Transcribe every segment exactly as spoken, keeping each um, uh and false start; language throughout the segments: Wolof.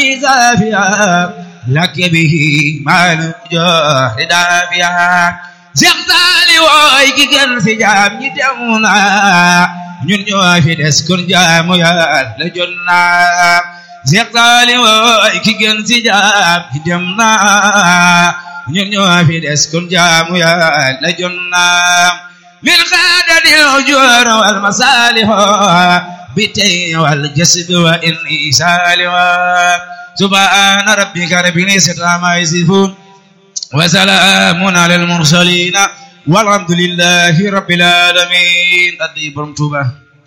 زافيا لك به ما نجاه دافيا زغتالي واي كي كن سجام ني تمنا ñun ñoo fi des kon jaamu Yàlla jot naa Seextaali wooy ki gën ci jaam yi dem naa ñun ñoo fi des kon jaamu Yàlla jot naa min xaadadil ujuur wal masaalih bi tay wal jasb wa inni saalih subhaana rabbika rabbil izzati ammaa yasifuun wa salaamun alal mursaliin walhamdulillahi rabbil alamin addi borom Tuuba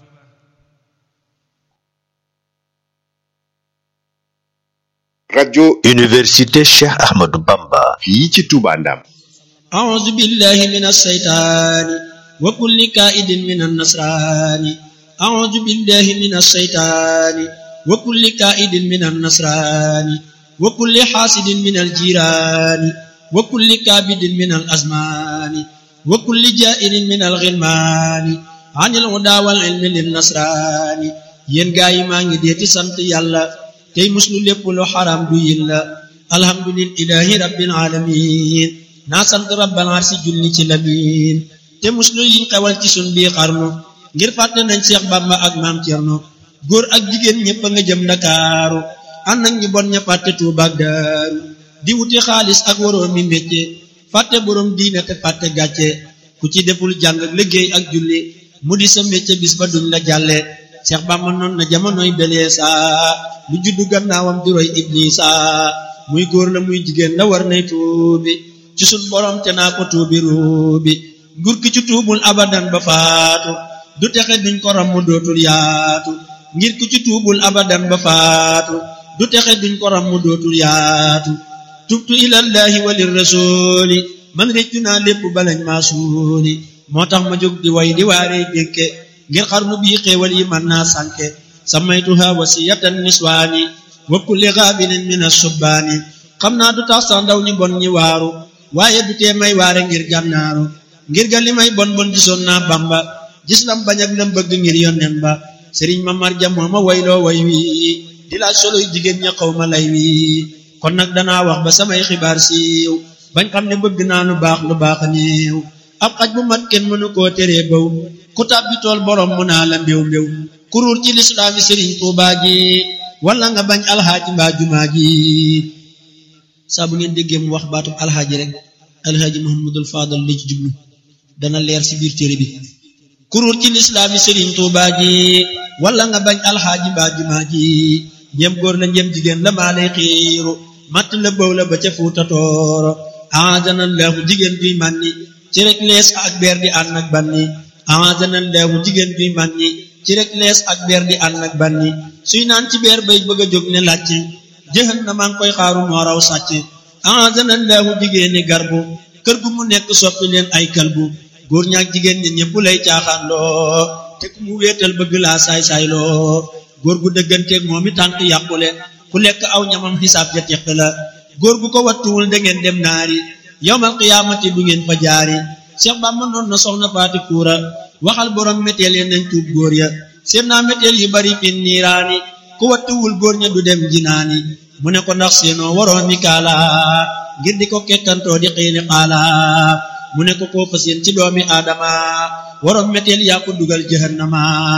rajo université Cheikh Ahmadou Bamba fii ci Touba Ndam a'uuzu billahi minash shaytaani wa kulli kaa'idin minan nasraani a'uuzu billahi minash shaytaani wa kulli kaa'idin minan nasraani wa kulli haasidin minal jiiraani wa kulli kaabidin minal azmaani wa kulli jaa'irin minal ghilmaani anil hudaa wal ilmi lin nasraani yéen gaa yi maa ngi deeti sant yàlla tey muslu lépp lu xaram du yilla alhamdulillahi rabbil alamin naa sant rabbal arsi julli ci lamin te muslu yiñ xewal ci sun bii xarnu ngir fàtte nañ Seex Bamba ak Maam Cerno góor ak jigéen ñépp a nga jëm Ndakaaru ànd nañ ñu bon ña fàtte Tuuba ak Daaru di wuti xaalis ak waroomi mécce fàtte boroom diine te fàtte gàcce ku ci deful jàng liggéey ak julli mu di sa mécce bis ba duñ la jàlle Seex Bamba noon na jamonoy beleesa lu juddu gannaawam di roy Iblisa muy góor la muy jigéen la war nay tuubi ci sun borom te naa ko tuubi ruubi nguur ki ci tuubul abadan ba faatu du texe duñ ko ram mu dootul yaatu ngir ki ci tuubul abadan ba faatu du texe duñ ko ram mu dootul yaatu tubtu ilallahi walir rasuli man réccu naa lépp balañ maa suuli moo tax ma jóg di way di waaree dénke ngir xarnu bii xéewal yi man naa sànke samaytuha wasiyatan niswaani wa kulli gaabinin min as-subbaani xam naa du tax sax ndaw ñi bon ñi waaru waaye du tee may waare ngir gànnaaru ngir ga li may bon bon gisoon naa Bamba gis lam bañ ak lam bëgg ngir yonnen ba sëriñ ma marja moo ma wayloo way wi di laaj soloy jigéen ña xaw ma lay wi kon nag danaa wax ba samay xibaar siiw bañ xam ne bëgg naa lu baax lu baax néew ab xaj bu mat kenn mënu koo teree baw ku tàbbi tool borom mu naa la mbéw mbéw kuruur ci lislaami sëriñ Tuubaa ji wala nga bañ alxaaji mbaa jumaa ji saa bu ngeen déggee mu wax baatub alxaaji rek alxaaji Muhammadul Faadal li ci jublu dana leer ci biir téere bi kuruur ci lislaami sëriñ Tuubaa ji wala nga bañ alxaaji mbaa jumaa ji njëm góor la njëm jigéen la maa lay xiiru matt la bëw la ba ca Fuuta Tooro aadana leexu jigéen juy mànni ci rek lees ak beer di ànd ak banni aadana leexu jigéen juy mànni ci rek lees ak beer di ànd ak banni suy naan ci beer bay bëgg a jóg ne làcc jëxan na maa ngi koy xaaru moo raw sàcc aadana leexu jigéeni garbu kër gu mu nekk soppi leen ay kalbu góor ñaak jigéen ñi ñëpp lay caaxaan loo te ku mu wéetal bëgg laa saay-saay loo góor gu dëgganteeg moom i tànk yàqule ku lekk aw ñamam xisaab ja teq la góor gu ko wattuwul da ngeen dem naari yawmal qiyaamati du ngeen fa jaari Seex Bamba noon na soxna Faati Kuura waxal borom méteel ya nañ tuub góor ya seen naa méteel yu bari fin niiraani ku wattuwul góor ña du dem jinaani mu ne ko ndax seenoo waroon mi kaala ngir di ko kekkantoo di xiini xaala mu ne ko koo fa seen ci doomi aadama waroon méteel yaa ko dugal jahannama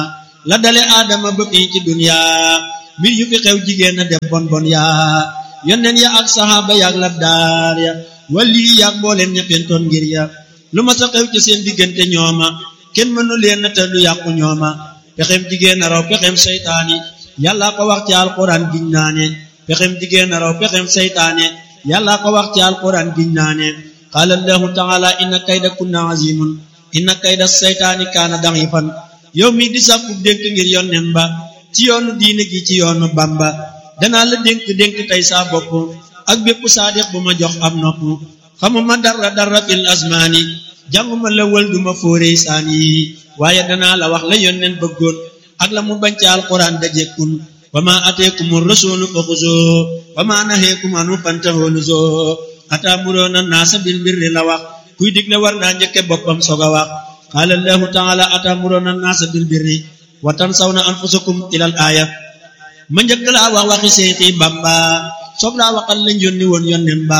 la dale aadama ba fii ci dunya mbir yu fi xew jigéen a def bon bon yaa yonneen ya ak saxaaba yaak labdaar ya wali yaak mbooleen ña fentoon ngir ya lu ma sa xew ci seen diggante ñooma kenn mënu leen te du yàqu ñooma pexem jigéen a raw pexem seytaane yàlla ko wax ci alquran giñ naane pexem jigéen a raw pexem seytaane yàlla ko wax ci alquran giñ naane qaala allahu taala inna kayda kunna azimun inna kayda seytaani kaana da'ifan yow mi di sàkku dénk ngir yonnen ba ci yoonu diine gi ci yoonu Bamba danaa la dénk dénk tey saa bopp ak bépp saadiq bu ma jox am nopp xamuma dara dara fil asmaani jànguma la wël duma fóoree saani waaye danaa la wax la yonnen bëggoon ak la mu bañ ci alquran dajekkun wa ma ateekumur rasulu fa xuzoo wa ma naheekum anhu fantahoo nuzoo ataamuroona naasa bil birri la wax kuy digle war naa njëkke boppam soog a wax qaala allahu taala ataamuroona naasa bil birri wa tansawna anfusakum ilal aaya ma njëkk laa wax waxi Seexi Bamba soog laa waxal lañ yónni woon yónneen ba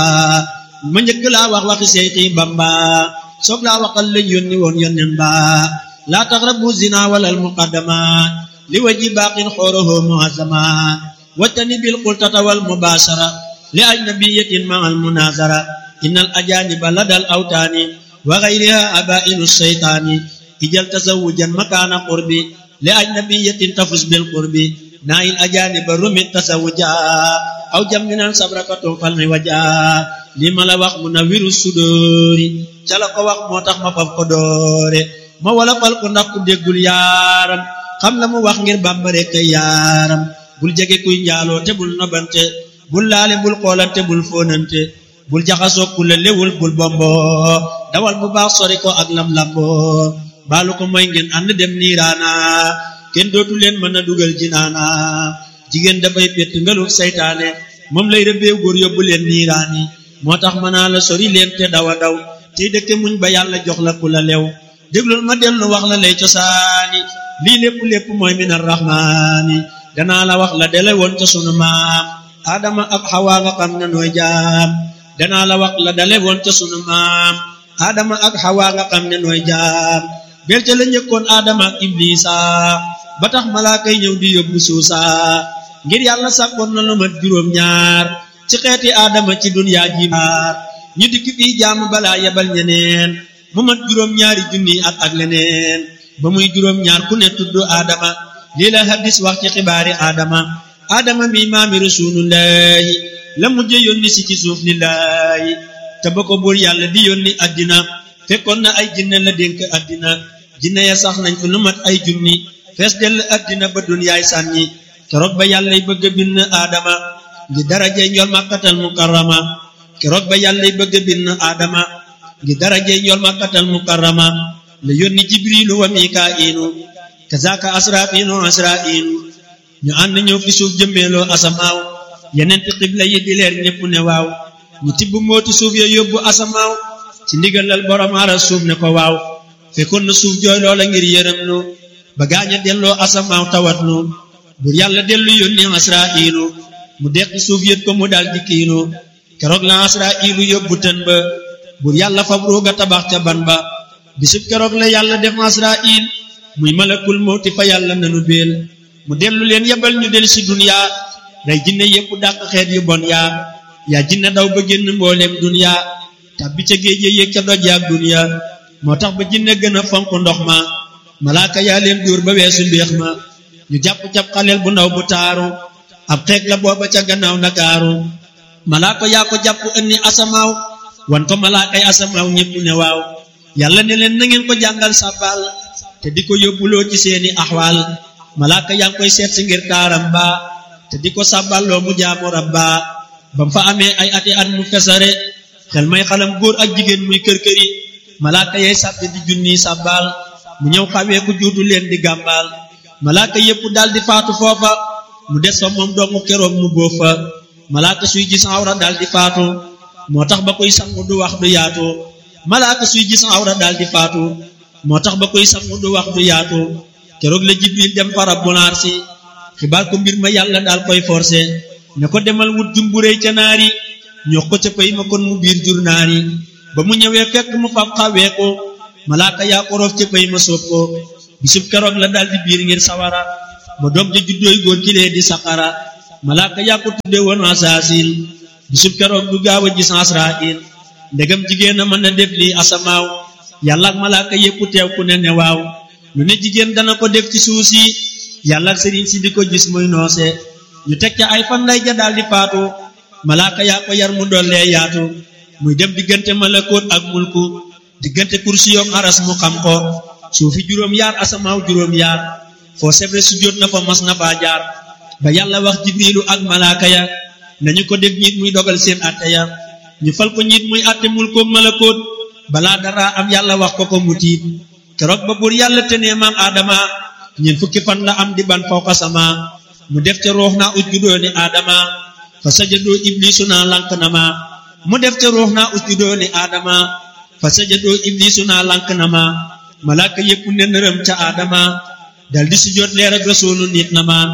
ma njëkk laa wax waxi Seexi Bamba soog laa waxal lañ yónni woon yónneen ba laa taqrabu zina walal muqaddama li waji baqin xooroho muazama watani bil qultata wal mubashara li ajnabiyatin ma'al munazara innal ajaniba ladal awtani wa ghayriha abainu shaytani ijal tazawujan makana qurbi li ajnabiyatin tafus bil qurbi nail ajaniba rumit tazawuja aw jamminan sabrakatu falmi waja li ma la wax munawiru sudori ca la ko wax moo tax ma faf ko doore ma wala fal ko ndax ku déggul yaaram xam la mu wax ngir Bamba rekk yaaram bul jege kuy njaaloo te bul nobante bul laale bul xoolante bul fóonante bul jaxasoo ku la lewul bul bombo dawal bu baax sori ko ak lam lambo baalu ko mooy ngeen ànd dem niiraana kenn dootu leen mën a dugal jinaana jigéen dafay pett ngeluk saytaane moom lay rëbbeew góor yóbbu leen niiraani moo tax mën naa la sori leen te dawa daw tey dëkke muñ ba yàlla jox la ku la lew déglul ma dellu wax la lay cosaani lii lépp lépp mooy minar rahmaani danaa la wax la dele woon ca sunu maam Adama ak Hawa nga xam ne nooy jaam danaa la wax la dale woon ca sunu maam Adama ak Hawa nga xam ne nooy jaam belte la njëkkoon Adama ak Iblisa ba tax malaaka yi ñëw di yóbbu suusa ngir yàlla sàkkoon na lu mat juróom ñaar ci xeeti Adama ci dunyaa ji maar ñu dikk fii jaamu balaa yebal ñeneen mu mat juróom ñaari junni at ak leneen ba muy juróom ñaar ku ne tudd Adama lii la hadis wax ci xibaari Adama Adama mi maami rasulullahi la mujje yónni si ci suuf lillahi te ba ko buur yàlla di yónni addina fekkoon na ay jinne la dénk addina jinne ya sax nañ fi lu mat ay junni fees dell addina ba dunyaay sànni keroog ba yàllay bëgg a bind Adama ngi darajey njool Makkatal Mukarrama keroog ba yàllay bëgg a bind Adama ngi darajey njool Makkatal Mukarrama la yónni Jibrilu wa Mikaa'ilu kazaka asrafilu asra'ilu ñu ànd ñëw fi suuf jëmmeeloo asamaaw yenenti xibla yi di leer ñépp ne waaw ñu tibb mooti suuf ya yóbbu asamaaw ci ndigalal borom aras suuf ne ko waaw fekkoon na suuf jooy loola ngir yërëm nu ba gaaña delloo asamaaw tawat nu bur yàlla dellu yónni asra'ilu mu deqi suuf yët ko mu dal di kiinu keroog la asra'ilu yóbbu tën ba bur yàlla fab ruuga tabax ca ban ba bisub keroog la yàlla def asra'il muy malakul mawti fa yàlla nanu beel mu dellu leen yebal ñu del si dunya rey jinne yépp dàq xeet yu bon yaa yaa jinne daw ba génn mbooleem dunya tàbbi ca géej yéeg ca doj yaak dunya moo tax ba jinne gën a fonk ndox ma malaaka yaa leen dóor ba weesu mbéex ma ñu jàpp cap xaleel bu ndaw bu taaru ab xeeg la booba ca gannaaw Ndakaaru malaaka yaa ko jàpp ënni asamaaw wan ko malaakay asamaaw ñépp ne waaw yàlla ne leen na ngeen ko jàngal sàbbaal te di ko yóbbuloo ci seeni axwaal malaaka yaa ngi koy seet si ngir taaram ba te di ko sàbballoo mu jaamu rabba bam fa amee ay ati at mu fesare xel may xalam góor ak jigéen muy kër-këri malaaka yay sàbbi di junni sàbbaal mu ñëw xawee ku juutu leen di gàmbaal malaaka yépp dal di faatu foofa mu des fa moom dongu keroog mu bóof fa malaaka suy gis awra dal di faatu moo tax ba koy sangu du wax du yaatu malaaka suy gis awra dal di faatu moo tax ba koy sangu du wax du yaatu keroog la Jibril dem fa Rabbul Arsi xibaar ko mbir ma yàlla daal koy forcé ne ko demal wut jumburéy ca naari ñoo ko ca pay ma kon mu biir jur naari ba mu ñëwee fekk mu fab xawee ko malaaka yaa ko roof ca pay ma soob ko bisub keroog la daal di biir ngir sawara ba doom ja juddooy góor kilee di saqara malaaka yaa ko tudde woon Asaasil bisub keroog du gaaw a gis Asraayil ndegam jigéen a mën a def lii asamaaw yàlla ak malaaka yépp teew ku ne ne waaw lu ne jigéen dana ko def ci suuf si yàlla ak sëriñ si di ko gis muy noose ñu teg ca ay fan lay ja daal di faatu malaaka yaa ko yar mu dollee yaatu muy dem diggante malakoot ak mulku diggante kursi yoom aras mu xam ko suufi juróom yaar asamaaw juróom yaar foo sebre su jot na fa mas na faa jaar ba yàlla wax Jibriilu ak malaaka ya nañu ko def njiit muy dogal seen atte ya ñu fal ko njiit muy atte mulkoom malakoot balaa dara am yàlla wax ko ko mu tiit keroog ba buur yàlla tenee maam Adama ñeent fukki fan la am di ban fawqa sama mu def ca ruux naa usjudoo ni Adama fa sajadoo iblisu naa lank na ma mu def ca ruux naa usjudoo ni Adama fa sajadoo iblisu naa lank na ma malaaka yépp ne nërëm ca Adama dal di sujjóot leer ak rasuulu nit na ma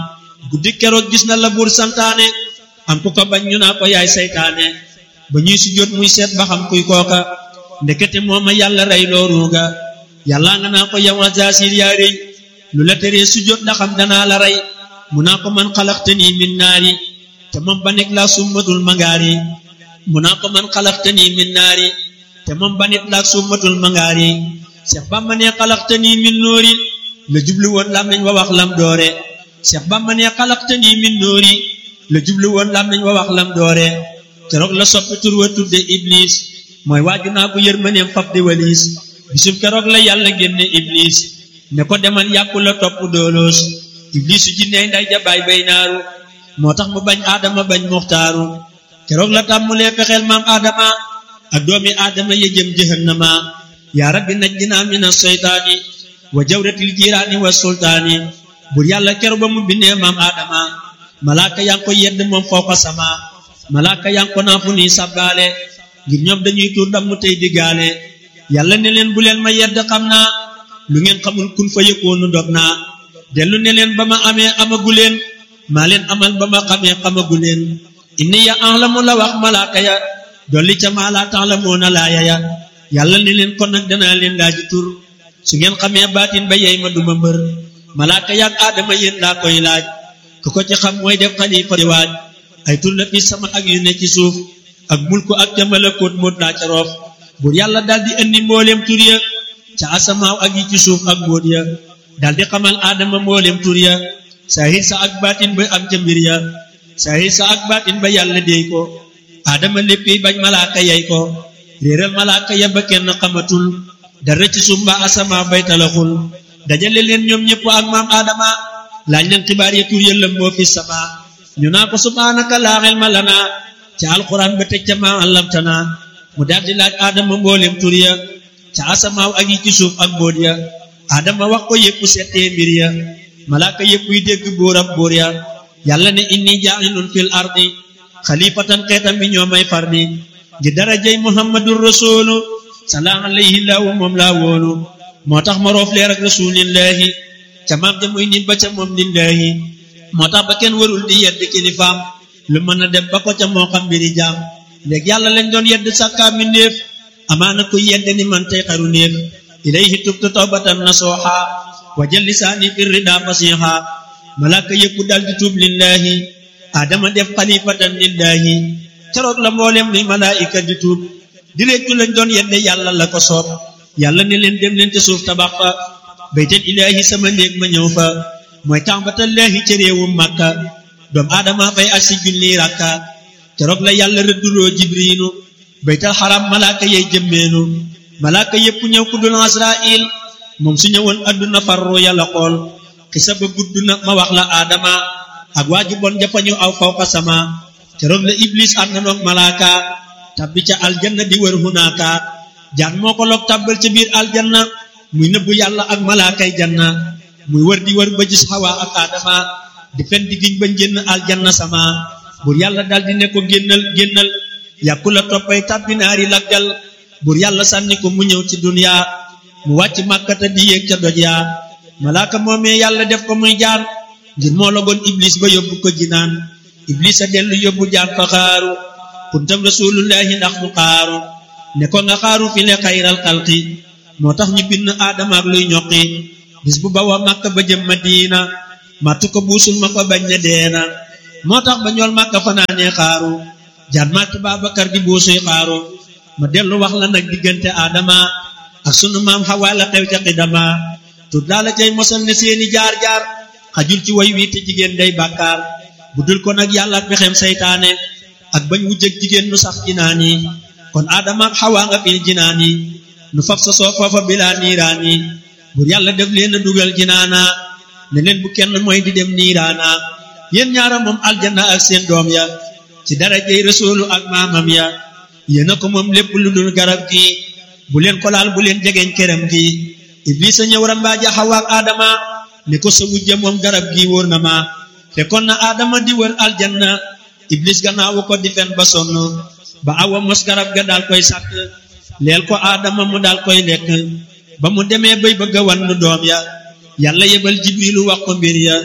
guddi keroog gis na la buur santaane am ku ko bañ ñu naa ko yaay saytaane ba ñuy sujjóot muy seet ba xam kuy kooka ndekete mooma yàlla rey loo ruuga yàlla nga naa ko yow Azaazil yaa rëy lu la teree sujjóot ndax xam danaa la rey mu naa ko man xalaqtani min naari te moom ba nekk laa summatul mangaari mu naa ko man xalaqtani min naari te moom ba nit laa summatul mangaari Seex Bamba ne xalaqtani min noori la jublu woon làmmiñ wa wax lam doore Seex Bamba ne xalaqtani min noori la jublu woon làmmiñ wa wax lam doore keroog la soppi tur wa tudde Iblis mooy waaju naa ko yërmaneem faf di waliis bisub keroog la yàlla génne Iblis ne ko demal yàqu la topp dooloos Iblis su jinney nday ja baay bay naaru moo tax mu bañ aadama bañ muxtaaru keroog la tàmmulee fexeel maam aadama ak doomi aadama ya jëm jahannama yaa rabbi najjinaa mina seytaani wa jawratil jiiraani wa sultaani bur yàlla keroog ba mu bindee maam aadama malaaka yaa ngi ko yedd moom fawqa sama malaaka yaa ngi ko naa fu nii sabbaale ngir ñoom dañuy tuur dam mu tey diggaale yàlla ne leen bu leen ma yedd xam naa lu ngeen xamul kun fa yëkkoonu dog naa dellu ne leen ba ma amee amagu leen maa leen amal ba ma xamee xamagu leen inni ya a'lamu la wax malaaka ya dolli ca maa laa ta'lamuuna laaya ya yàlla ne leen kon nag danaa leen laaji tur su ngeen xamee baatin ba yey ma duma mbër malaaka yaak aadama yéen laa koy laaj ku ko ci xam mooy def xalifa di waaj ay tur la fi sama ak yu ne ci suuf ak mulku ak ca malakoot moot laa ca roof buur yàlla daldi indi mbooleem tur ya ca asamaaw ak yi ci suuf ak mbóot ya daldi xamal aadama mbooleem tur ya saahir sa ak baatin ba am ca mbir ya saahir sa ak baatin ba yàlla déy ko aadama léppi bañ malaaka yey ko réeral malaaka ya ba kenn xamatul dara ci suuf mbaa asamaaw bay talaxul dajale leen ñoom ñëpp ak maam aadama laaj leen xibaar ya tur ya lëmboo fi sama ñu naa ko subhaanaka laa ilma lanaa ca alquran ba teg ca maa allamtana mu daldi laaj aadama mbooleem tur ya ca asamaaw ak yi ci suuf ak mbóot ya aadama wax ko yépp settee mbir ya malaaka yépp yi dégg bóoram bóor ya yàlla ne inni jaa'ilun fil ardi xalifatan xeetam bi ñoo may fardi ngir darajay muhammadur rasulu sallallahu alayhi laahu moom laa wóolu moo tax ma roof leer ak rasulillahi ca maam ja muy nit ba ca moom lillahi moo tax ba kenn warul di yedd kilifaam lu mën a dem ba ko ca moo xam mbiri jaam léegi yàlla lañ doon yedd sàkkaa mi néef amaana kuy yedd ni man tey xaru néef ilayhi tubtu tawbatan nasuha wa jël lisaani fi rida fasiha malaaka yëpp dal di tuub lillahi adama def xalifatan lillahi keroog la mboolem luy malaayika di tuub di réccu lañ doon yedde yàlla la ko soob yàlla ne leen dem leen ca suuf tabax fa baytal ilaahi sama néeg ma ñëw fa mooy tàmbatallaahi ca réewum Makka doom aadama fay ak si junni rakka keroog la yàlla rëdduloo jibriilu baytal xaram malaaka yey jëmmeenu malaaka yépp ñëw ku dul Asraayil moom su ñëwoon adduna farru yàlla xool xisa ba gudd na ma wax la aadama ak waaju bon jafañu aw fawqa sama keroog la iblis ànd na noog malaaka tabbi ca aljanna di wër hunaaka jaan moo ko loog tabbal ca biir aljanna muy nëbbu yàlla ak malaakay janna muy wër di wër ba gis Hawa ak Adama di fen di giñ ba génn aljanna sama buur yàlla daldi ne ko génnal génnal yàkku la toppay tàbbi naari laggal buur yàlla sànni ko mu ñëw ci dunya mu wàcc màkkata di yéeg ca doj yaa malaaka moomee yàlla def ko muy jaan ngir moo logoon iblis ba yóbbu ko jinaan iblis a dellu yóbbu jaan fa xaaru kuntam rasulullahi ndax mu xaaru ne ko nga xaaru fi le xayral xalqi moo tax ñu bind aadama ak luy ñoqi bis bu bawa màkka ba jëm Madina màttu ko buusul ma ko bañ ne deena moo tax ba ñool màkka fanaanee xaaru jaan màtt Babakar di buusuy xaaru ma dellu wax la nag diggante aadama ak sunu maam Hawa la xew ca xidama tut laa la cay mosal ne seeni jaar-jaar xajul ci way wi te jigéen day bàkkaar bu dul ko nag yàlla ak pexem saytaane ak bañ wujjëg jigéen nu sax jinaan yi kon aadama ak Hawa nga fil jinaan yi nu fab sa soo foofa bilaa niiraan yi bur yàlla def leen a dugal jinaana ne leen bu kenn mooy di dem niiraana yéen ñaara moom aljanna ak seen doom ya ci darajey rasuulu ak maamam ya yéen a ko moom lépp lu dul garab gi bu leen ko laal bu leen jegeñ këram gi iblis a ñëw rambaaja Hawa ak Adama ne ko sa wujja moom garab gi wóor na ma fekkoon na Adama di wër aljanna iblis gannaawu ko di fen ba sonn ba awa mos garab ga daal koy sàkk leel ko Adama mu daal koy lekk ba mu demee bay bëgg a wann doom ya yàlla yebal jibrilu wax ko mbir ya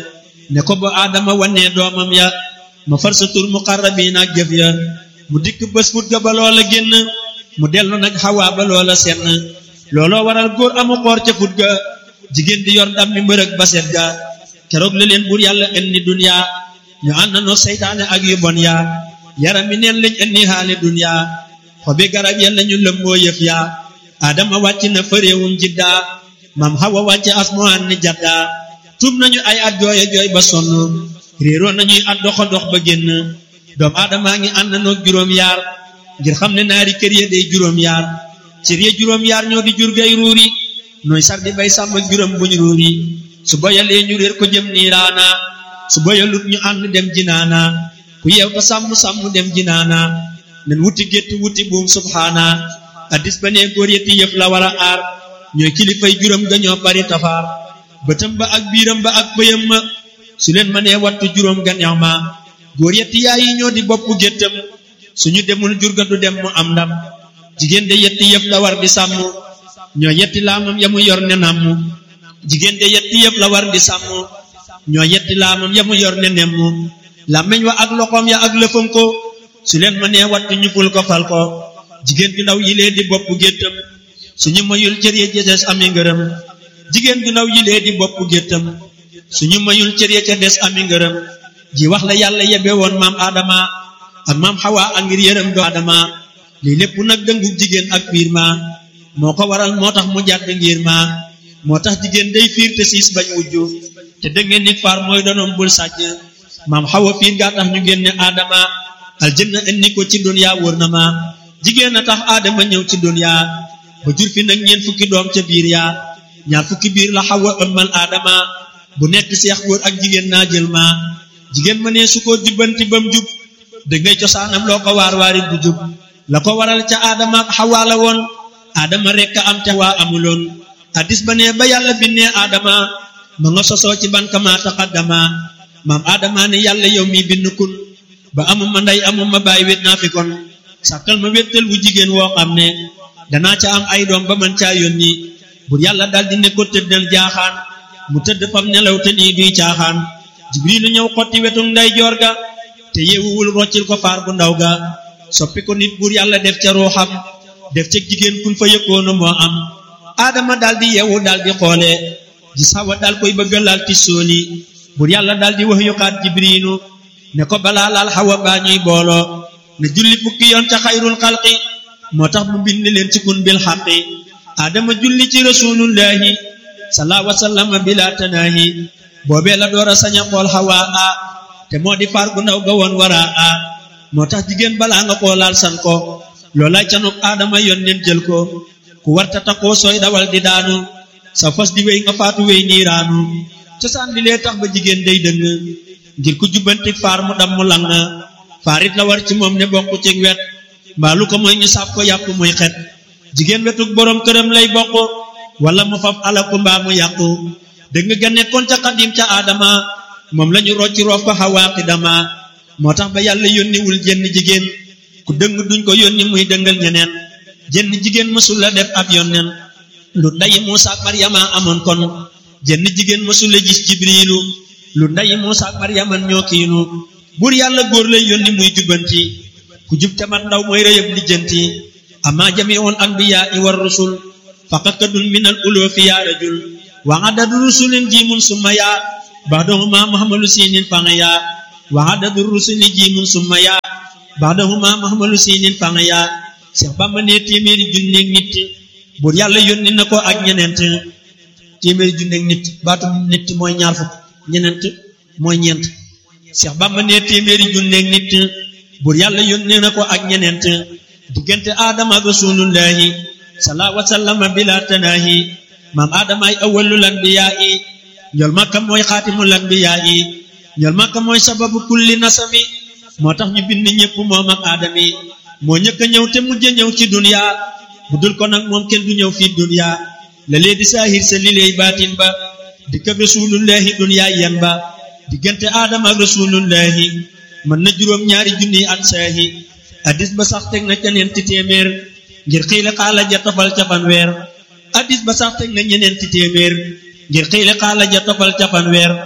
ne ko ba aadama wannee doomam ya ma far sa tur muqarrabiin ak jëf ya mu dikk bés fut ga ba loola génn mu dellu nag xawaa ba loola senn looloo waral góor amu xoor ca fut ga jigéen di yor ndam mi mbërëg ba set ga keroog la leen buur yàlla indi dunya ñu àndandoo seytaane ak yu bon yaa yaram mi neen lañ indi xaali dunya xobi garab ya lañu lëmboo yëf yaa aadama wàcc na fa réewum jidda maam Hawa wàcc asmaan ni jadda tuub nañu ay at jooye jooy ba sonn réeroo nañuy at doxa dox ba génn doom aadamaa ngi àndandoo juróom yaar ngir xam ne naari kër ya day juróom yaar cër ya juróom yaar ñoo di jur gay ruuri nooy sar di bay sàmm juróom buñ ruuri su boyalee ñu réer ko jëm niiraana su boyalut ñu ànd dem jinaana ku yeew ko sàmm sàmm dem jinaana nen wuti gétt wuti buum subhaana addis ba ne góor yetti yëf la war a aar ñooy kilifay juróom ga ñoo bari tafaar bëtam ba ak biiram ba ak bëyam ma su leen ma nee wattu juróom ga neex ma góor yetti yaay yi ñoo di boppu géttam suñu demul jur ga du dem mu am ndam jigéen de yetti yëf la war di sàmm ñoo yetti laamam ya mu yor ne namm jigéen de yetti yëf la war di sàmm ñoo yetti laamam ya mu yor ne nemm làmmeñ wa ak loxoom ya ak lëfam ko su leen ma nee wattu ñu ful ko fal ko jigéen ju ndaw yilee di boppu géttam suñu mayul cër ya ca des ami ngërëm jigéen ju ndaw yilee di boppu géttam suñu mayul cër ya ca des ami ngërëm ji wax la yàlla yebe woon maam Adama ak maam Hawa ak ngir yërëm do Adama lii lépp nag dëngu jigéen ak fiir ma moo ko waral moo tax mu jàdd ngir ma moo tax jigéen day fiir te siis bañ wujju te dëngeen nit faar mooy donoom bul sàcc maam Hawa fiir gaa tax ñu génne Adama aljanna indi ko ci dunya wóor na ma jigéen a tax Adama ñëw ci dunya ba jur fi nag ñeent fukki doom ca biir yaa ñaar fukki biir la Hawa ëmmal Adama bu nekk seex góor ak jigéen naa jël ma jigéen ma nee su ko jubbanti bam jub dëgg ngay cosaanam loo ko waar waari du jub la ko waral ca Adama ak Hawa la woon Adama rekk am te waa amuloon hadis ba ne ba yàlla binnee Adama ma nga sosoo ci ban kama taqaddama maam Adama ne yàlla yow mi bind kun ba amuma ndey amuma baay wét naa fi kon sàkkal ma wéttal wu jigéen woo xam ne danaa ca am ay doom ba man caa yónni bur yàlla daldi ne ko tëddal jaaxaan mu tëdd fam nelaw te nii duy caaxaan jibrilu ñëw xotti wetu nday joor ga te yeewuwul roccil ko faar bu ndaw ga soppi ko nit bur yàlla def ca ruuxam def ca jigéen kun fa yëkkoonu moo am Adama daldi yeewu daldi xoole gis Hawa dal koy bëgga laal ti sooli bur yàlla daldi wax yukaat jibrilu ne ko balaa laal Hawa baa ñuy booloo ne julli fukki yoon ca xayrul xalqi moo tax mu bind leen ci kun bil xaqi Adama julli ci rasulullahi sallallahu alayhi wa sallam bila tanaahi boobee la door a sañ a xool Hawa a te moo di faar gu ndaw ga woon wara a moo tax jigéen balaa nga koo laal san ko loolay canuk Adama yoon leen jël ko ku warta takoo sooy dawal di daanu sa fas di wéy nga faatu wéy niiraanu cosaan li lee tax ba jigéen day dëng ngir ku jubbanti faar mu dam mu lang faarit la war ci moom ne bokk ci wet mbaalu ko mooy ñu sàpp ko yàpp muy xet jigéen wetuk boroom këram lay bokk wala mu faf alaku mbaa mu yàqu dëgg nga nekkoon ca xadim ca Adama moom lañu rocci roof ko Hawa xidama moo tax ba yàlla yónniwul jenn jigéen ku dëng duñ ko yónni muy dëngal ñeneen jenn jigéen mësul la def ab yónneen lu ndayi Muusa ak Maryama amoon kon jenn jigéen mësul la gis Jibriilu lu ndayi Muusa ak Maryama ñoo kiinu buur yàlla góor lay yónni muy jubbanti ku jub te mat ndaw mooy rëyëb lijjanti amma jami'ul anbiya'i war rusul faqakadun minal ulufi ya rajul wa adadu rusulin jimun summa ya ba'dahuma muhammalu sinin fanga ya wa adadu rusuli jimun summa ya ba'dahuma muhammalu sinin fanga ya Seex Bamba ne téeméeri junni nit buur yàlla yónni na ko ak ñeneent téeméeri junni nit baatu nit mooy ñaar fukk ñeneent mooy ñeent Seex Bamba ne téeméeri junni nit buur yàlla yónni na ko ak ñeneent diggante Adama ak rasulullahi sallallahu alayhi wa sallam bila tanaahi maam Adama ay awwalul anbiyaa'i ñool Makka mooy xaatimul anbiyaa'i ñool Makka mooy sababu kulli nasami moo tax ñu bind ñépp moom ak Adami moo ñëkk a ñëw te mujj a ñëw ci dunya bu dul ko nag moom kenn du ñëw fii dunya la lee di saahir sa li lay baatin ba di kab rasulullahi dunya yen ba diggante Adama ak rasulullahi mën na juróom ñaari junni at saahi addis ba sax teg na ca ñeenti téeméer ngir xiile xaala ja tofal ca fanweer addis ba sax teg na ñeneenti téeméer ngir xiile xaala ja tofal ca fanweer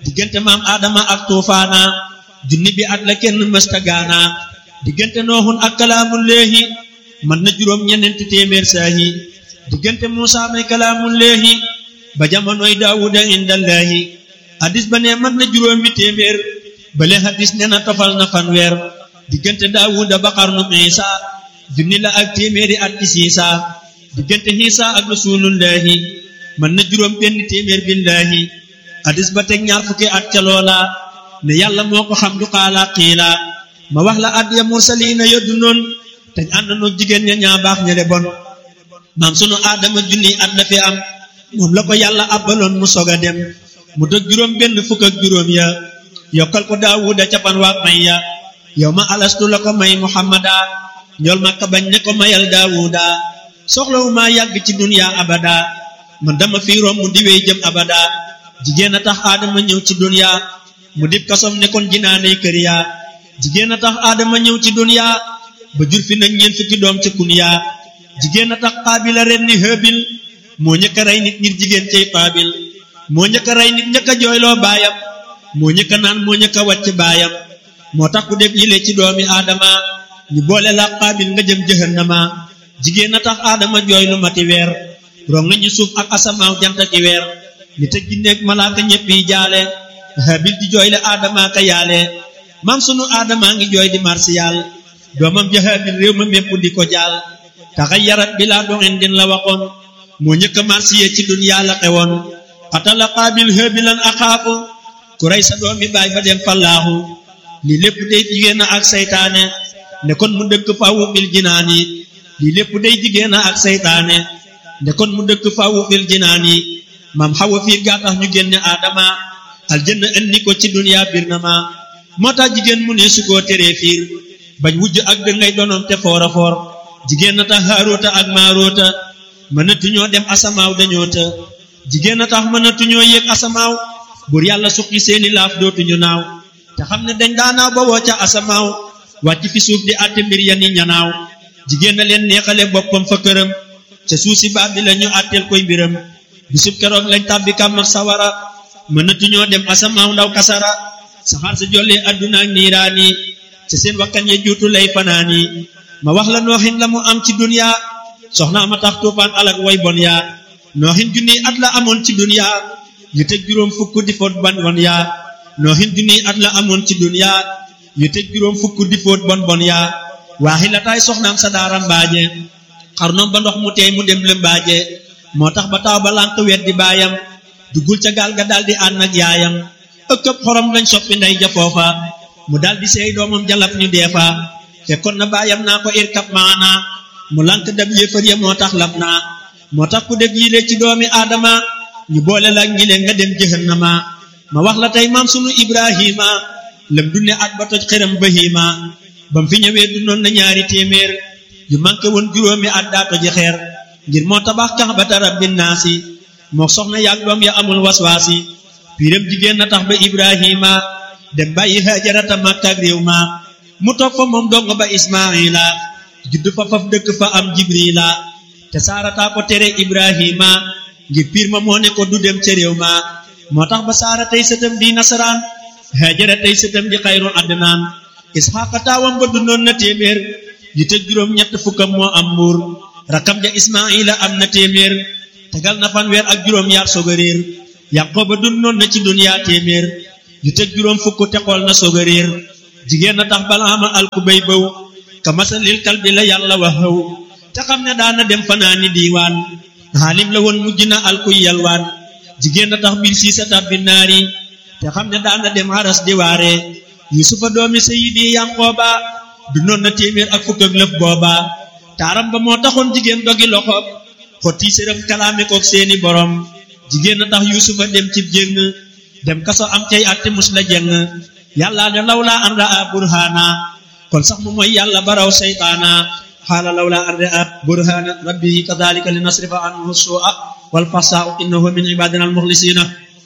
diggante maam Adama ak tuufaana junni bi at la kenn mësta gaana diggante nooxun ak kalaamullaahi man na juróom ñeneenti téeméer saahi diggante Muusaa may kalaamullaahi ba jamonoy Daawuda indallaahi hadis ba ne man na juróomi téeméer bale hadis ne na tofal na fanweer diggante Daawuda ba xarnu Iisa junni la ak téeméeri at ci Siisa diggante Iisa ak rasulullaahi man na juróom benn téeméer billaahi hadis ba teg ñaar fukki at ca loola ne yàlla moo ko xam du xaala xiila ma wax la at ya mursaliina yoddu noon te ànd noog jigéen ña ñaa baax ña de bon maam sunu Aadama junni at la fi am moom la ko yàlla abbaloon mu sog a dem mu dog juróom benn fukk ak juróom ya yokkal ko Daawuda capan waak may ya yow ma alastu la ko may Muhammada ñool ma ka bañ ne ko mayal Daawuda soxlawu maa yàgg ci dunya abada man dama fi romb mu diwee jëm abada jigéen a tax Aadama ñëw ci dunya mu dib kasom ne kon jinaaney kër ya jigéen a tax Aadama ñëw ci dunya ba jur fi nag ñeent fukki doom ca kunya jigéen a tax Qaabil a ren ni Haabil moo ñëkk a rey nit ngir jigéen cay Qaabil moo ñëkk a rey nit ñëkk a jooyloo baayam moo ñëkk a naan moo ñëkk a wàcc baayam moo tax ku def yile ci doomi Aadama ñu boole la Qaabil nga jëm jahannama jigéen a tax Aadama jooy lu mati weer rong nañu suuf ak asamaaw jant ki weer nit ak jinne ak malaaka ñépp yi jaale Haabil di jooyle Aadama ka yaale maam sunu Aadama ngi jooy di marsiyal doomam ja Haabil réew ma mépp di ko jaal taxayyarat bi laa doxin din la waxoon moo ñëkk a marsiye ci dunyaa la xewoon xatala Qaabil Haabilan axaafu ku rey sa doomi baay ba dem fallaaxu lii lépp day jigéen ak saytaane ne kon mu dëkk fawu fil jinaani lii lépp day jigéen ak saytaane ne kon mu dëkk fawu fil jinaani maam Xawa fii gaa tax ñu génne Aadama aljanna indi ko ci dunyaa bir na ma moo tax jigéen mu ne su koo teree fiir bañ wujj ak dëngay donoom te foora foor jigéen a tax Haaroota ak Maaroota mënatuñoo dem asamaaw dañoo të jigéen a tax mënatuñoo yéeg asamaaw buur yàlla suqi seeni laaf dootuñu naaw te xam ne dañ daanaaw ba woo ca asamaaw wàcc fi suuf di àtte mbir ya ni ñanaaw jigéen a leen neexale boppam fa këram ca suuf si baab bi la ñu àtteel koy mbiram bisub keroog lañ tàbbi kàmm ak sawara mënatuñoo dem asamaaw ndaw kasara saxaar sa jollee adduna ak niiraani ca seen wakkan ya juutu lay fanaani ma wax la nooxin la mu am ci dunya soxnaa ma tax tuufaan alak way bon yaa nooxin junniy at la amoon ci dunya yu teg juróom fukk di foot bon bon yaa nooxin junniy at la amoon ci dunya yu teg juróom fukk di foot bon bon yaa waaxi la taay soxnaam sa daara mbaaje xarnoom ba ndox mu teey mu dem lëmbaaje moo tax ba taaw ba lànq wet di baayam duggul ca gaal ga daldi ànd ak yaayam ëkkëb xorom lañ soppi ndey ja foofa mu daldi seey doomam jalab ñu deefa fekkoon na baayam naa ko irkab maana mu lànk dab yéefar ya moo tax lab naa moo tax ku def yile ci doomi Aadama ñu boole la ngile nga dem jahannama ma wax la tey maam sunu Ibrahima lëm dunne at ba toj xëram bahima bam fi ñëwee du noon na ñaari téeméer yu manqué woon juróomi at daa toji xeer ngir moo tabax kaxbata rabbin naasi moo soxna yaag doom ya amul waswaasi piiram jigéen na tax ba Ibrahima dem bàyyi Hajarata Makka ak réew ma mu toog fa moom dong ba Ismaila judd fa faf dëkk fa am Jibrila te Saarata ko tere Ibrahima ngir piir ma moo ne ko du dem ca réew ma moo tax ba Saara tey sëtam di nasaraan Hajara tey sëtam di xayru adnaan Isxaaqa taawam ba dundoon na téeméer yu tëj juróom ñett fukkam moo am mbuur rakam ja Ismaila am na téeméer tegal na fanweer ak juróom yaar soog a réer Yaqooba dundoon na ci dunyaa téeméer yu tëj juróom fukk te xool na soog a réer jigéen na tax Balaama alku bay bëw ka masalil kalbi la yàlla wax xëw te xam ne daana dem fanaani diiwaan xaalim la woon mujj na alkuy yalwaan jigéen na tax bil siisa tabbi naari te xam ne daana dem haras di waare Yusufa doomi Sayidi Yanqooba dundoon na téeméer ak fukk ak lëf booba taaram ba moo taxoon jigéen dogi loxoom xotti séram kalaame kook seeni borom jigéen na tax Yusufa dem cib jéng dem kaso am cay atte mus la jeng yàlla ne lawlaa an raa burhana kon sax mu mooy yàlla baraw seytaana xaala lawlaa an raa burhana rabbihi kadhalika li nasrifa anhu su'a wal fahsaa'a innahu min ibadina al mukhlisina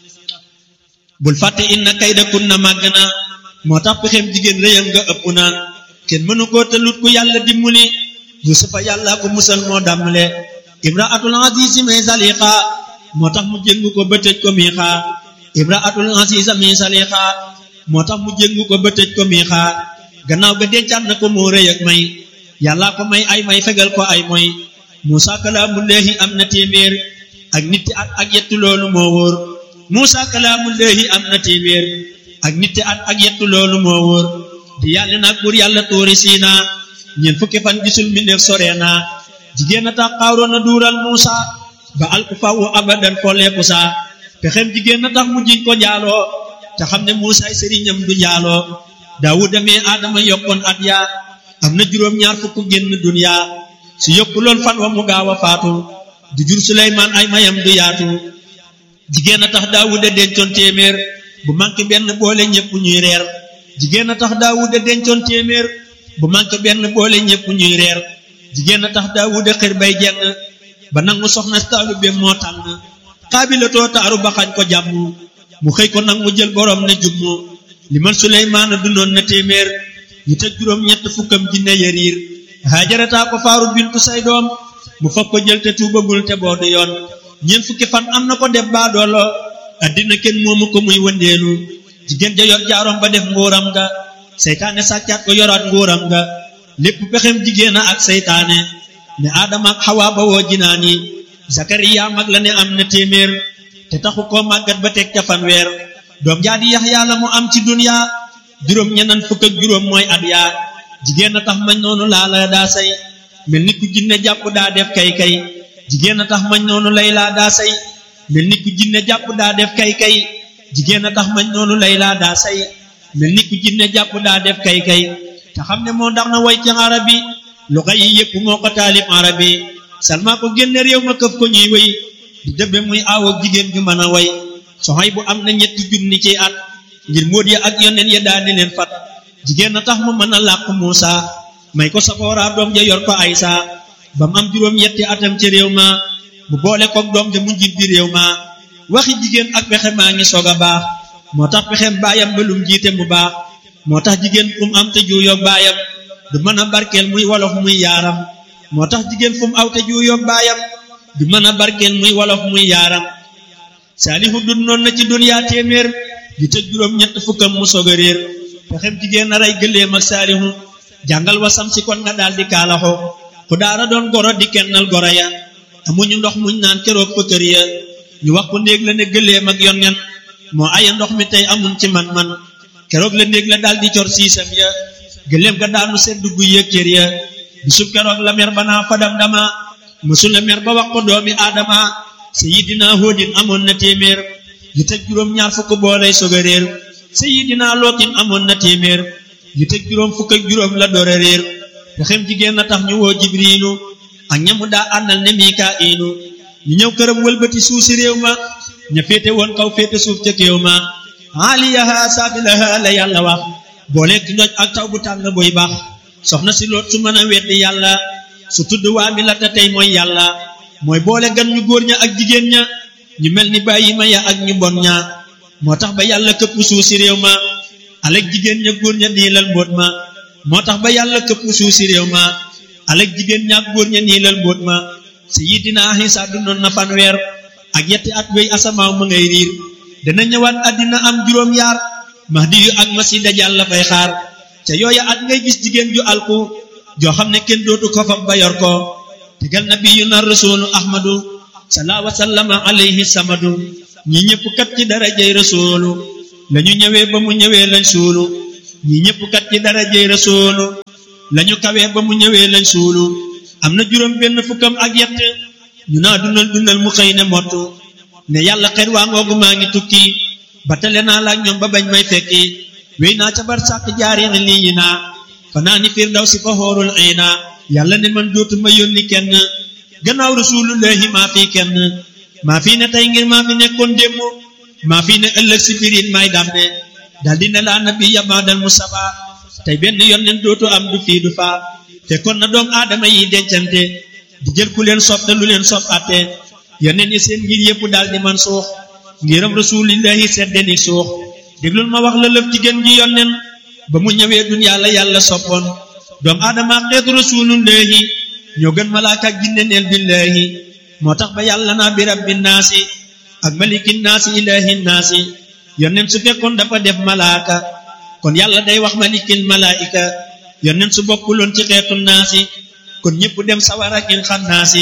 bul fàtte inna kayda kunna màgg na moo tax pexem jigéen réyam nga ëpp na kenn mënu koo tëlut ku yàlla dimbali Yusufa yàlla ko musal moo dàmmale imraatul azizi may zaliqa moo tax mu jëng ko ba tëj ko miixa imraatul aziza mi salixa moo tax mu jéngu ko ba tëj ko miixa gannaaw ga dencaat na ko moo rëy ak may yàlla ko may ay may fegal ko ay moy Musa kalaamullahi am na téeméer ak nitti at ak yettu loolu moo wóor Musa kalaamullahi am na téeméer ak nitti at ak yettu loolu moo wóor di yàlla nag buur yàlla tuuri siina ñeent fukki fan gisul mbindeef sore naa jigéen a tax Xaaroon na duural Musa ba alku fawu abadan folleeku saa pexem jigéen a tax mu jiñ ko jaaloo te xam ne Musa ay sëriñam du jaaloo Daawuda mee Aadama yokkoon at yaa am na juróom ñaar fukk génn dunya su yokku lool fan wa mu gaaw a faatu du jur Suleymaan ay mayam du yaatu jigéen a tax Daawuda dencoon téeméer bu manqué benn boole ñépp ñuy reer jigéen a tax Daawuda dencoon téeméer bu manqué benn boole ñépp ñuy reer jigéen a tax Daawuda xër bay jenn ba nangu soxna taalubeem moo tànn Xaabilatoo taaru ba xañ ko jàmm mu xëy ko nag mu jël borom ne jummu li man Suleymaan dundoon na téeméer yu teg juróom ñett fukkam jinne yariir Haajarataa ko faaru bintu say doom mu fab ko jël te tuubagul te boo du yoon ñeent fukki fan am na ko def baadoolo addina kenn moomu ko muy wëndeelu jigéen ja yor jaarom ba def nguuram ga seytaane sàccaat ko yoraat nguuram ga lépp pexem jigéen a ak seytaane ne Aadama ak Xawaa ba woo jinaani Zakariya mag la ne am na téeméer te taxu koo màggat ba teg ca fanweer doom jaa di Yaxya la mu am ci dunya juróom ñeneen fukk ak juróom mooy at yaa jigéen a tax mañ noonu laa la daa say mel ni ku jinne jàpp daa def kay kay jigéen a tax mañ noonu lay laa daa say mel ni ku jinne jàpp daa def kay kay jigéen a tax mañ noonu lay laa daa say mel ni ku jinne jàpp daa def kay kay te xam ne moo ndax na way ci arabi luxa yi yépp moo ko taalif arabi Salma ko génne réew ma këf ko ñuy wéy di dëbbe muy aawoog jigéen ju mën a way soxay bu am na ñetti junni ci at ngir móot ya ak yoneen ya daani leen fat jigéen a tax mu mën a làq Muusa may ko Safoora doom ja yor ko Aysa ba mu am juróom yetti atam ci réew ma mu boole koog doom ja mu njiit bi réew ma waxi jigéen ak pexe maa ngi soog a baax moo tax pexem baayam ba lum jiite mu baax moo tax jigéen fu mu am te juuyoog baayam du mën a barkeel muy wolof muy yaaram moo tax jigéen fu mu aw te juuyoog baayam du mën a barkeel muy wolof muy yaaram Saalihu dund noon na ci duniyaa téeméer di tëj juróom ñett fukkam mu soog a réer pexem jigéen a rey gëléem ak Saalihu jàngal wasam si kon nga daal di kaalaxo ku daara doon goro di kennal goro ya amuñu ndox muñ naan keroog fa kër ya ñu wax ko néeg la ne gëléem ak yonnen moo aya ndox mi tey amuñ ci man-man keroog la néeg la daal di cor siisam ya gëléem ga daanu sedd gu yëg cër ya bisub keroog la mer ba naa fadam dama mësul la mer ba wax ko doomi aadama Sayidina Hóodin amoon na téeméer yu teg juróom ñaar fukk boolay soog a réer Sayidina Lootin amoon na téeméer yu teg juróom fukk ak juróom la door a réer pexem jigéen na tax ñu woo Jibriilu ak ñamu daa àndal ne Mikaa'ilu ñu ñëw këram wëlbati suuf si réew ma ña féete woon kaw féete suuf ca kéew ma aaliyaha saafilaha la yàlla wax booleeg ci ndoj ak taw bu tàng buy baax soxna si Loot su mën a weddi yàlla su tudd waa mi la te tey mooy yàlla mooy boole gan ñu góor ña ak jigéen ña ñu mel ni bàyyi ma ya ak ñu bon ña moo tax ba yàlla këpp suuf si réew ma alek jigéen ña góor ña niilal mbóot ma moo tax ba yàlla këpp suuf si réew ma alek jigéen ña ak góor ña niilal mbóot ma Sayyidina Isa dundoon na fanweer ak yetti at wéy asamaaw ma ngay riir dana ñëwaat àddina am juróom yaar Mahdi yu ak Masiih Dajjaal la fay xaar ca yooya at ngay gis jigéen ju alku joo xam ne kenn dootu ko fab ba yor ko tegal nabiyuna rasulu ahmadu salaa wa sallama alayhi samadu ñi ñëpp kat ci darajay rasulu lañu ñëwee ba mu ñëwee lañ suulu ñi ñëpp kat ci darajay rasulu lañu kawee ba mu ñëwee lañ suulu am na juróom benn fukkam ak yett ñu naa dundal dundal mu xëy ne mottu ne yàlla xet waa ngoogu maa ngi tukki ba tale naa la ak ñoom ba bañ may fekki wéy naa ca bar sàkk jaari lii yi naa fanaa ni firdaw si fa xoorul ayna yàlla ne man dootuma yónni kenn gannaaw rasulullahi maa fi kenn maa fi ne tey ngir maa fi nekkoon démb maa fi ne ëllëg si firin may damne daldi ne laa nabi yabaadal mustafa tey benn yónneen dootu am du fii du faa fekkoon na doom aadama yi dencante di jël ku leen sopp te lu leen sopp atte yónneen yi seen ngir yépp daldi man suux ngiram rasulillahi seddeni suux déglul ma wax la lëf ci gën gi yónneen ba mu ñëwee dunya la yàlla soppoon doom aadama xeetu rasulullahi ñoo gën malaaka ak jinne neel billahi moo tax ba yàlla naa bi rabbi naasi ak maliki naasi ilahi naasi yonent su fekkoon dafa def malaaka kon yàlla day wax malikil malaika yonent su bokkuloon ci xeetu naasi kon ñëpp dem sawara ngir xannaasi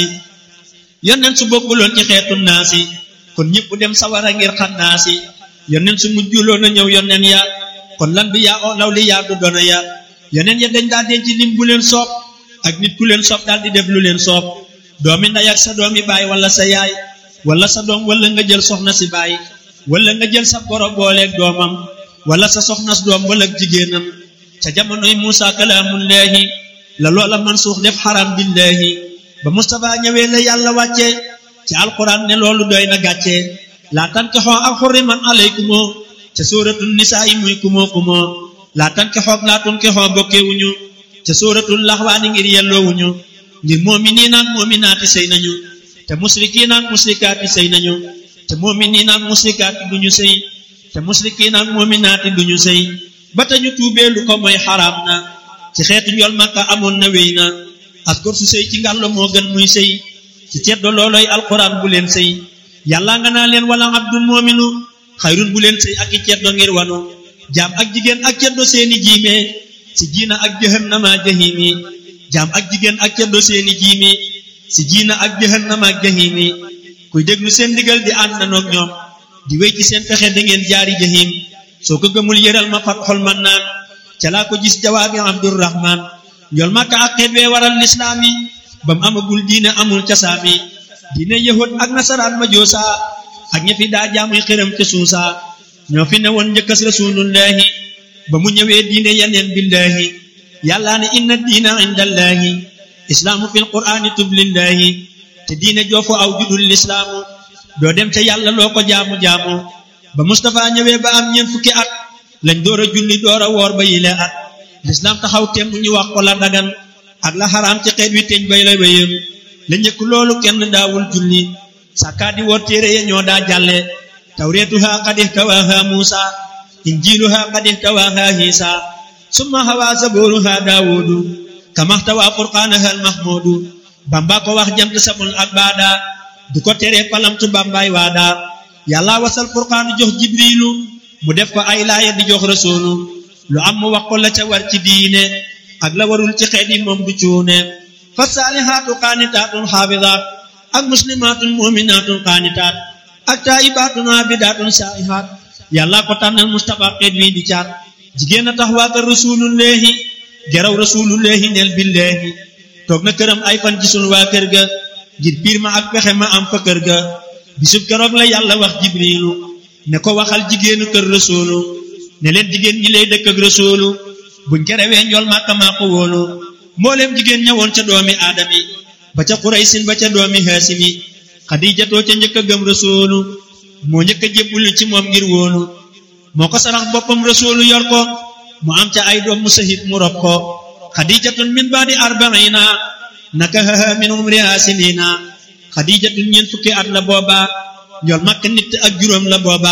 yonent su bokkuloon ci xeetu naasi kon ñëpp dem sawara ngir xannaasi yonent su mujjuloon a ñëw yonent ya kon lan bi yaa law li yaa du doona ya yonent ya dañ daa denc lim bu leen soob ak nit ku leen soob daal di def lu leen soob doomi ndey ak sa doomi baay wala sa yaay wala sa doom wala nga jël soxna si baay wala nga jël sa boro booleeg doomam wala sa soxnas doom wala jigéenam ca jamonoy Muusa kalaamullaahi la loola mansuux def xaram billaahi ba Mustafa ñëwee la yàlla wàcce ci alquran ne loolu doy na gàcce laa tankixoo ak xurriman alaykumoo ca sóoratul nisaa yi muy kumoo kumoo laa tankixoo laa tunkixoo bokkewuñu ca sóoratul laxwaani ngir yelloowuñu ngir mu'miniin ak mu'minaati sëy nañu te musrikiin ak musrikaati sëy nañu te mu'miniin ak musrikaati duñu sëy te musrikiin ak mu'minaati duñu sëy ba tañu tuubee lu ko mooy xaraam na ci xeetu njool Makka amoon na wéy na askor su sëy ci ngàllo moo gën muy sëy ci ceddo looloy alquran bu leen sëy yàlla nga naa leen wala abdul mu'minu xayrun bu leen sëy ak i ceddo ngir wanu jaam ak jigéen ak ceddo seeni jiime si jiina ak jahannama jahimi jaam ak jigéen ak ceddo seeni jiime si jiina ak jahannama ak jahimi kuy déglu seen ndigal di ànd nanoog ñoom di wéy ci seen pexe da ngeen jaari jahim soo ko gëmul yëral ma Fathul Mannaan ca laa ko gis jawaabi Abdurrahman njool Makka ak xeet wee waral lislaam yi ba mu amagul diine amul casaami diine yahud ak nasaraan ma joosa ak ña fi daa jaamuy xëram ca suusa ñoo fi ne woon njëkkas rasulullahi ba mu ñëwee diine yeneen billahi yàllaa ne inna diina indallahi islaamu fil qur'aani tublillahi te diine joofu aw judul lislaamu doo dem ca yàlla loo ko jaamu-jaamu ba Mustafa ñëwee ba am ñeent fukki at lañ door a julli door a woor ba yile at lislaam taxaw temm ñu wax ko la dagan ak la xaraam ci xeet wi teñ bay la wéyam la njëkk loolu kenn daawul julli sàkkaa di woor téere ya ñoo daa jàlle tawreetuha qad ihtawaaha Muusa injiiluha qad ihtawaaha Iisa summa hawaa zabooruha Daawuudu kamahtawaa furqaanaha al-mahmuudu Bamba ko wax jant samul ak baada du ko tere palamtu bambaay waada yàlla wasal furqaanu jox jibriilu mu def ko ay laaya di jox rasuulu lu am mu wax ko la ca war ci diine ak la warul ci xeet yi moom du cuune fa saalihaatu qaanitaatun xaafidaat ak muslimaatun mu'minaatun qaanitaat ak taayibaatun aabidaatun saa'ihaat yàlla ko tànnal Mustafa xeet wi di caat jigéen a tax waa kër rasuulullaahi geraw rasuulullaahi neel billaahi toog na këram ay fan gisul waa kër ga ngir piir ma ak pexe ma am fa kër ga bisub keroog la yàlla wax jibriilu ne ko waxal jigéenu kër rasuulu ne leen jigéen ñi lay dëkk ak rasuulu buñ kerewee njool Makka maa ko wóolu mbooleem jigéen ñëwoon ca doomi aadami ba ca Quraysin ba ca doomi Haasimi Xadiijatoo ca njëkk a gëm rasuulu moo njëkk a jébbulu ci moom ngir wóolu moo ko sarax boppam rasuulu yor ko mu am ca ay doom mu sahit mu rob ko Xadiijatun min baadi arbaina nakahaha min umriha sinina Xadiijatun ñeent fukki at la booba njool Makka nit ak juróom la booba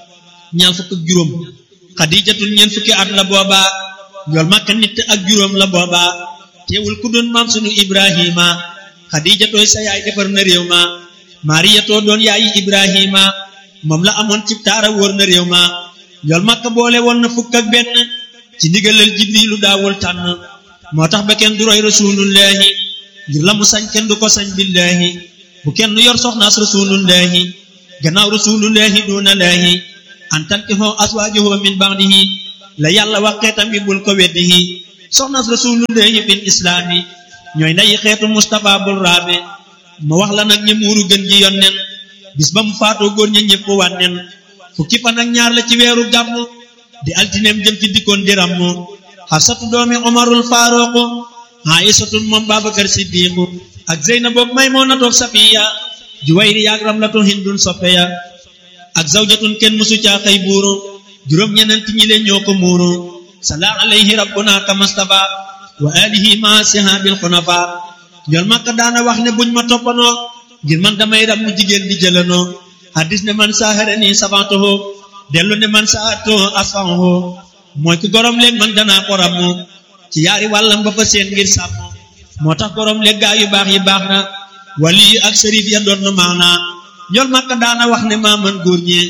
ñaar fukk ak juróom Xadiijatun ñeent fukki at la booba njool Makka nit ak juróom la booba teewul ku doon maam sunu Ibrahima Xadiijatooy sa yaay defar na réew ma Maariyatoo doon yaayi Ibrahima moom la amoon ci taara wóor na réew ma njool Makka boole woon na fukk ak benn ci ndigalal Jibriilu daawul tànn moo tax ba kenn du roy rasulullahi ngir la mu sañ kenn du ko sañ billahi bu kenn yor soxnaas rasulullahi gannaaw rasulullahi duuna laahi an tankihoo aswaajuhu min ba'dihi la yàlla wax xeetam bi bul ko weddihi soxnaas rasulullahi fil islaami ñooy ndayi xeetu Mustafa bul raabe ma wax la nag ñi muuru gën ji yonnen bis ba mu faatoo góor ña ñëpp wànnen fukki fan ak ñaar la ci weeru gàmm di altineem jëm ci dikkoon di rammu Xafsatu doomi Umarul Faaruqu Aïsatu moom Babakar Siddiqu ak Zeynab boog Maymunatu Safiya Juwayri yaag Ramlatu Hindun Sofeya ak zawjatun kenn musu caa xëy buuru juróom ñeneen ñi leen ñoo ko muuru salla alayhi rabbuna kamastafa wa alihi ma sihabil xunafa njool Makka daana wax ne buñ ma toppanoo ngir man damay ram mu jigéen di jëlanoo hadis ne man saharani safantoho dellu ne man saato asfanho mooy ku gorom léeg man danaa ko ramu ci yaari wàllam ba fa seen ngir sàmm moo tax gorom léeg gaa yu baax yi baax na wali ak sërif ya doon na maana njool Makka daana wax ne maa man góor ñee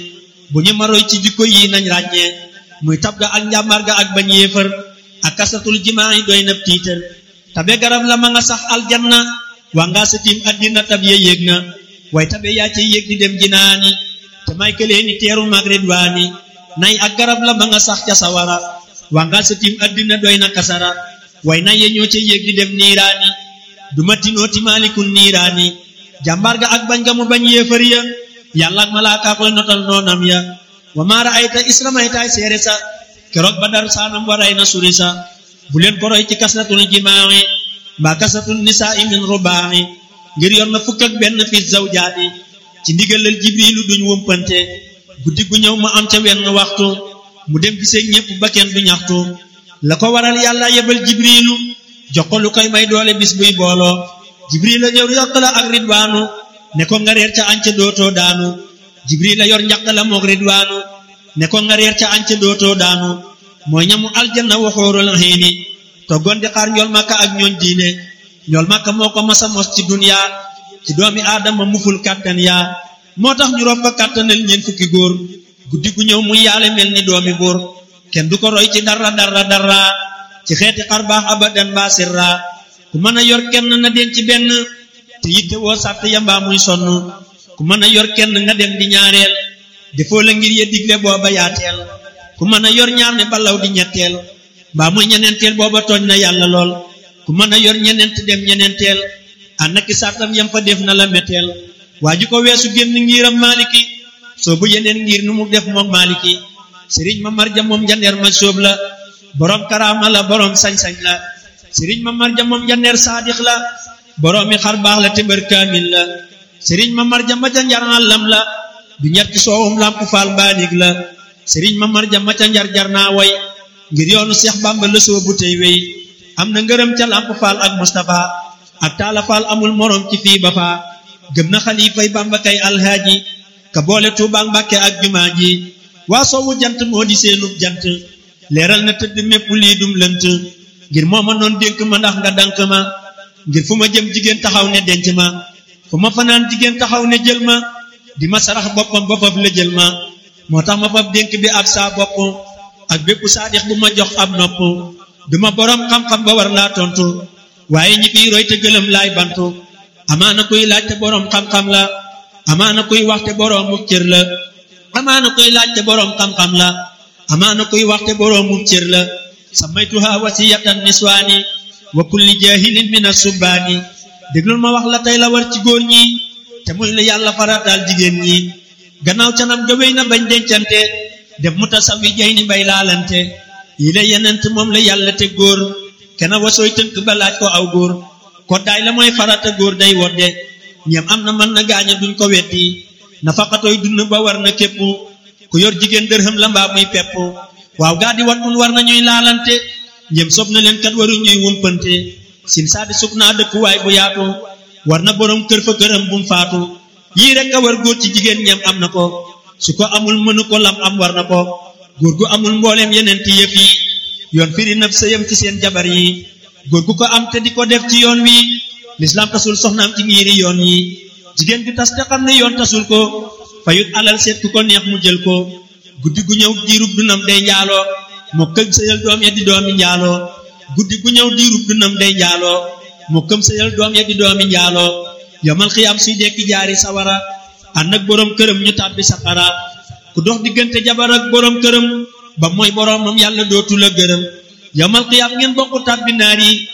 bu ñu ma roy ci jikko yi nañ ràññee muy tab ga ak njàmbaar ga ak bañ yéefar ak kasatul jimaa yi doy na tiitar tabe garab la ma nga sax aljanna waa ngaa sa tiim addina tab ya yéeg na way tabe yaa ci yéeg di dem jinaani te may këlee ni teeru mag ridwaani nay ak garab la ma nga sax ca sawara waa ngaa sa tiim addina doy na kasara way nay ya ñoo ca yéeg di dem niiraani duma tinoo ti maalikun niiraani jàmbaar ga ak bañ ga mu bañ yéefar ya yàlla ak malaaka koy notal noonam ya wa maa ra'ayta isramaytaay seere sa keroog ba dar saanam waray na suri sa bu leen ko roy ci kasratul jimaa'i mbaa kasratul nisaa'i min rubaa'i ngir yor na fukk ak benn fi zawjaani ci ndigalal jibriilu duñ wumpante guddi gu ñëw ma am ca wenn waxtu mu dem gisee ñépp ba kenn du ñaxtu la ko waral yàlla yebal jibriilu jox ko lu koy may doole bis buy booloo jibriil la ñëw yokk la ak ridwaanu ne ko nga reer ca añ ca dootoo daanu jibriil la yor njaq la moog ridwaanu ne ko nga reer ca añ ca dootoo daanu mooy ñamu aljanna waxoorul xiini toggoon di xaar njool màkka ak ñooñ diine njool màkka moo ko masa mos ci dunya ci doomi aadama muful kàttan yaa moo tax ñu rob ko kàttanal ñeen fukki góor guddi gu ñëw muy yaale mel ni doomi buur kenn du ko roy ci dara dara dara ci xeeti xar baax abadan ba sirra ku mën a yor kenn na den ci benn te yitte woo sàtt yambaa muy sonn ku mën a yor kenn nga dem di ñaareel defoo la ngir ye digle booba yaateel ku mën a yor ñaar ne balaw di ñetteel mbaa muy ñeneenteel booba tooñ na yàlla lool ku mën a yor ñeneent dem ñeneenteel ànd ak sàttam yam fa def na la metteel waa ji ko weesu génn ngiram maaliki soo bu yeneen ngir nu mu def moom maaliki sëriñ ma marja moom jandeer ma sóob la boroom karaama la boroom sañ-sañ la sëriñ ma marja moom jandeer saadix la boroomi xar baax la te mbër kaamil la sëriñ ma marja ma ca njar àllam la du ñett ci soowum lamp faal mbaanig la sëriñ ma marja ma ca njar jar naa way ngir yoonu Seex Bàmba la soobu tey wey am na ngërëm ca lamp faal ak Mustafa ak taala faal amul moroom ci fii ba faa gëm na xalifay Bàmba kay alhaaji ka boole Tuubaa Mbàkke ak jumaa ji waa soowu jant moo di seenub jant leeral na tëdd mépp lii dum lënt ngir mooma noon dénk ma ndax nga dank ma ngir fu ma jëm jigéen taxaw ne denc ma fu ma fanaan jigéen taxaw ne jël ma di ma sarax boppam ba faf la jël ma moo tax ma faf dénk bi ab saa bopp ak bépp saadix bu ma jox ab nopp duma boroom xam-xam ba war laa tontu waaye ñi fiy roy te gëlëm laay bantu amaana kuy laaj te boroom xam-xam la amaana kuy wax te boroomu cër la amaana kuy laaj te boroom xam-xam la amaana kuy wax te boroomu cër la samaytuha wasiyatan niswaani wa kulli jaahilin min as-subbaani déglul ma wax la tey la war ci góor ñi te muy la yàlla farataal jigéen ñi gannaaw canam ga wéy na bañ dencante def mu tasawi jay ni bay laalante yi la yenent moom la yàlla te góor kena wasooy tënk ba laaj ko aw góor koddaay la mooy farata góor day wodde ñeem am na mën na gaaña duñ ko weddi nafaqatoy dund ba war na képp ku yor jigéen dërhëm la mbaa muy pepp waaw gaa di wat mun war na ñuy laalante ñeem sob na leen kat waru ñuy wumpante sim saadi sub naa dëkkuwaay bu yaatu war na boroom kër fa këram bum faatu yii rek a war góor ci jigéen ñeem am na ko su ko amul mënu ko lam am war na ko góor gu amul mbooleem yeneen ti yëf yi yoon firi nab sëyam ci seen jabar yi góor gu ko am te di ko def ci yoon wi lislaam tasul soxnaam ci ngiiri yoon yi jigéen gi tas te xam ne yoon tasul ko fayut alal seet ku ko neex mu jël ko guddi gu ñëw diirub dunam day njaaloo moo këm sëyal doom ya di doomi njaaloo guddi gu ñëw diirub dunam day njaaloo moo këm sëyal doom ya di doomi njaaloo yomal xiyaam suy dekki jaari sawara ànd ak boroom këram ñu tàbbi saqara ku dox diggante jabar ak boroom këram ba mooy boroomam yàlla dootu la gërëm yomal xiyaam ngeen bokku tàbbi naar yi